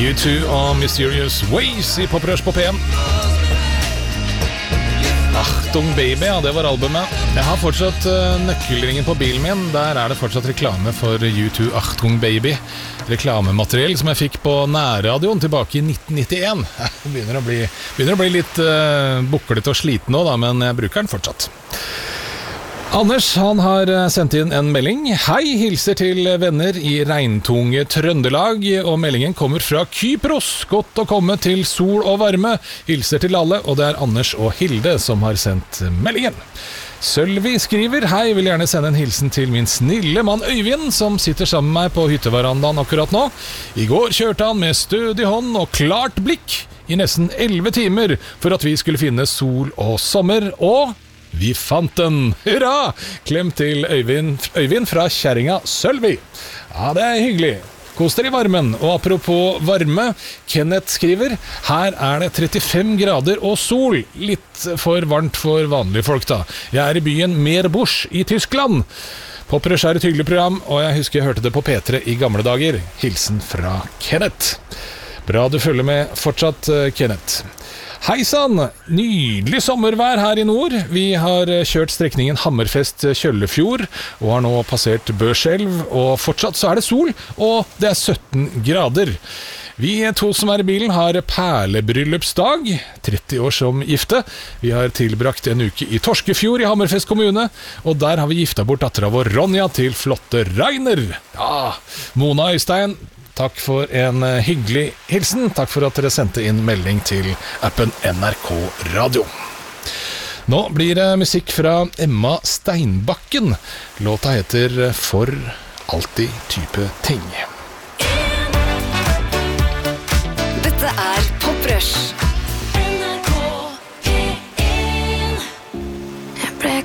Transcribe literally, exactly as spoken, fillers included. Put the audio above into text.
U two og Mysterious Ways i Pop Rush på P M. Achtung Baby, ja, det var albumet. Jeg har fortsatt uh, nøkkelringen på bilen min. Der er det fortsatt reklame for U two Achtung Baby. Reklamemateriell som jeg fikk på nærradioen tilbake i nitten nittien. Det begynner å bli, begynner å bli litt uh, bukklet og sliten nå da, men jeg bruker den fortsatt. Anders, han har sendt inn en melding. Hei, hilser til venner i regntunge Trøndelag, og meldingen kommer fra Kypros. Godt å komme til sol og varme. Hilser til alle, og det er Anders og Hilde som har sendt meldingen. Sølvi skriver, hei, vil gjerne sende en hilsen til min snille mann Øyvind, som sitter sammen med meg på hytteverandaen akkurat nå. I går kjørte han med stødig hånd og klart blikk i nesten elleve timer for at vi skulle finne sol og sommer, og vi fant den! Hurra! Klem til Øyvind, Øyvind fra kjerringa Sølvi. Ja, det er hyggelig. Kos dere i varmen. Og apropos varme, Kenneth skriver, her er det trettifem grader og sol. Litt for varmt for vanlige folk da. Jeg er i byen Meerbusch i Tyskland. Pop Rush er et hyggelig program, og jeg husker jeg hørte det på P tre i gamle dager. Hilsen fra Kenneth. Bra du følger med fortsatt, Kenneth. Hei sann, nydelig sommervær her i nord. Vi har kjørt strekningen Hammerfest-Kjøllefjord og har nå passert Børselv, og fortsatt så er det sol, og det er sytten grader. Vi to som er i bilen har perlebryllupsdag, tretti år som gifte. Vi har tilbrakt en uke i Torskefjord i Hammerfest kommune, og der har vi gifta bort dattera vår Ronja til flotte Reiner. Ja, Mona Øystein, takk for en hyggelig hilsen. Takk for at dere sendte inn melding til appen N R K Radio. Nå blir det musikk fra Emma Steinbakken. Låta heter For alltid type ting. Dette er Pop Rush.